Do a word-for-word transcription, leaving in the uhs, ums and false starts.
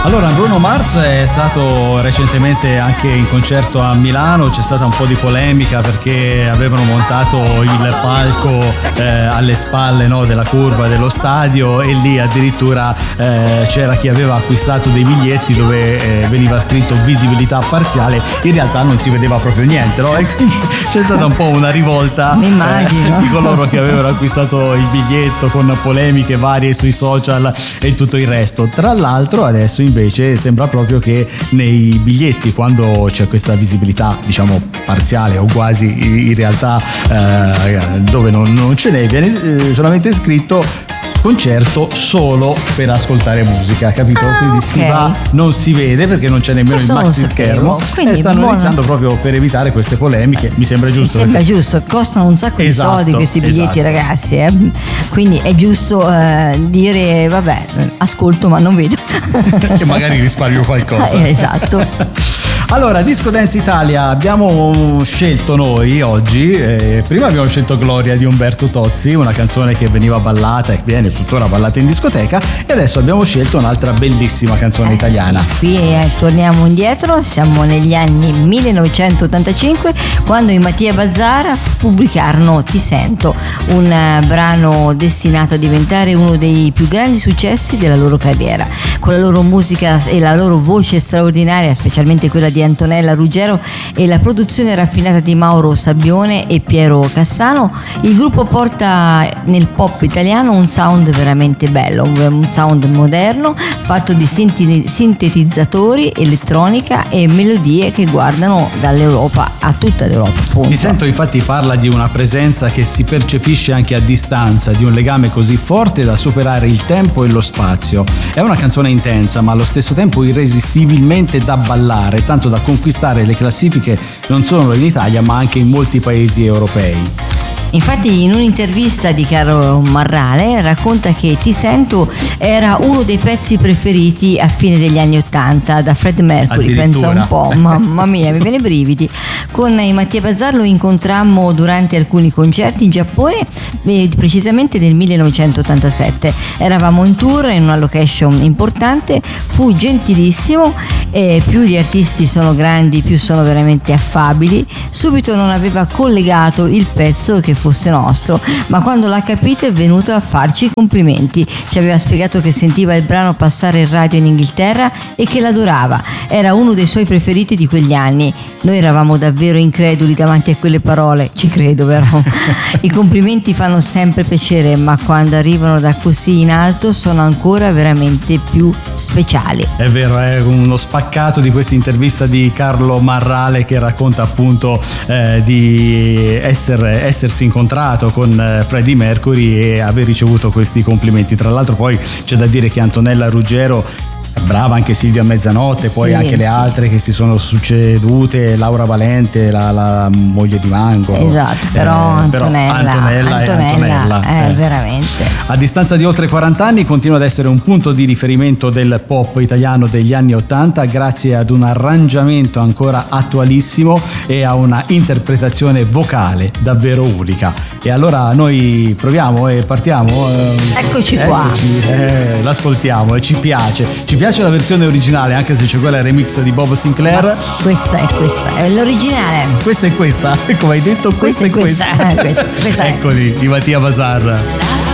Allora, Bruno Mars è stato recentemente anche in concerto a Milano, c'è stata un po' di polemica perché avevano montato il palco eh, alle spalle, no, della curva dello stadio, e lì addirittura eh, c'era chi aveva acquistato dei biglietti dove eh, veniva scritto visibilità parziale, in realtà non si vedeva proprio niente, no? E quindi c'è stata un po' una rivolta Mi immagino. eh, di coloro che avevano acquistato il biglietto, con polemiche varie sui social e tutto il resto. Tra l'altro adesso invece sembra proprio che nei biglietti, quando c'è questa visibilità diciamo parziale o quasi, in realtà eh, dove non, non ce n'è, viene eh, solamente scritto concerto solo per ascoltare musica, capito? Ah, quindi okay. si va, non si vede perché non c'è nemmeno Questo il non maxi lo sapevo. schermo, Quindi e stanno buona. iniziando proprio per evitare queste polemiche. Mi sembra giusto. Mi sembra perché... giusto, costano un sacco Esatto, di soldi questi biglietti, esatto. ragazzi, eh? Quindi è giusto eh, dire vabbè, ascolto ma non vedo. che magari risparmio qualcosa. Eh, esatto. Allora, Disco Dance Italia abbiamo scelto noi oggi, eh, prima abbiamo scelto Gloria di Umberto Tozzi, una canzone che veniva ballata e viene tuttora ballata in discoteca, e adesso abbiamo scelto un'altra bellissima canzone Eh, italiana. sì, qui eh, torniamo indietro, siamo negli anni millenovecentottantacinque, quando i Mattia Bazzara pubblicarono Ti sento, un eh, brano destinato a diventare uno dei più grandi successi della loro carriera. Con la loro musica e la loro voce straordinaria, specialmente quella di Antonella Ruggero, e la produzione raffinata di Mauro Sabbione e Piero Cassano, il gruppo porta nel pop italiano un sound veramente bello, un sound moderno fatto di sinti- sintetizzatori, elettronica e melodie che guardano dall'Europa a tutta l'Europa, appunto. Ti sento infatti parla di una presenza che si percepisce anche a distanza, di un legame così forte da superare il tempo e lo spazio. È una canzone intensa, ma allo stesso tempo irresistibilmente da ballare, tanto da conquistare le classifiche non solo in Italia ma anche in molti paesi europei. Infatti in un'intervista di Carlo Marrale racconta che Ti sento era uno dei pezzi preferiti a fine degli anni Ottanta da Fred Mercury, pensa un po', mamma mia, mi viene brividi. Con i Mattia Bazzar lo incontrammo durante alcuni concerti in Giappone, eh, precisamente nel millenovecentottantasette. Eravamo in tour in una location importante, fu gentilissimo, e più gli artisti sono grandi più sono veramente affabili. Subito non aveva collegato il pezzo che fosse nostro, ma quando l'ha capito è venuto a farci i complimenti. Ci aveva spiegato che sentiva il brano passare in radio in Inghilterra e che l'adorava, era uno dei suoi preferiti di quegli anni. Noi eravamo davvero increduli davanti a quelle parole, ci credo, vero? I complimenti fanno sempre piacere, ma quando arrivano da così in alto sono ancora veramente più speciali. È vero, è uno spaccato di questa intervista di Carlo Marrale che racconta appunto eh, di essere, essersi incontrato con eh, Freddie Mercury e aver ricevuto questi complimenti. Tra l'altro poi c'è da dire che Antonella Ruggero, brava anche Silvia Mezzanotte, poi sì, anche le sì. altre che si sono succedute, Laura Valente, la, la moglie di Mango. Esatto, però Eh, Antonella, Antonella, Antonella, Antonella è eh. veramente. A distanza di oltre quaranta anni continua ad essere un punto di riferimento del pop italiano degli anni ottanta, grazie ad un arrangiamento ancora attualissimo e a una interpretazione vocale davvero unica. E allora noi proviamo e partiamo. Eccoci qua. Eccoci, eh, l'ascoltiamo e ci piace. Ci piace la versione originale, anche se c'è quella remix di Bob Sinclair. Ma questa è questa, è l'originale. Questa è questa, come hai detto, questa, Questa è questa, è questa. questa, questa è. Eccoli, di Mattia Bazzar.